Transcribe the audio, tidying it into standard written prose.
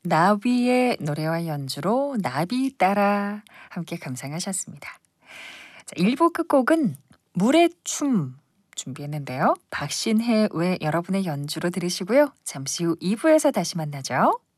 나비의 노래와 연주로 나비 따라 함께 감상하셨습니다. 자, 1부 끝곡은 물의 춤 준비했는데요. 박신혜 외 여러분의 연주로 들으시고요. 잠시 후 2부에서 다시 만나죠.